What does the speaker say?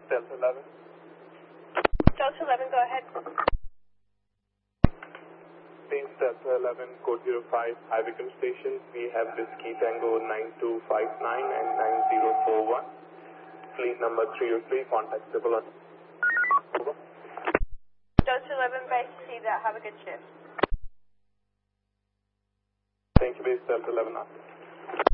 Delta 11. Delta 11, go ahead. Base Delta 11, code 05, High Wycombe Station. We have Whiskey Tango 9259 and 9041. Fleet number 303, contactable on. Over. Delta 11, base, see that. Have a good shift. Thank you, base Delta 11.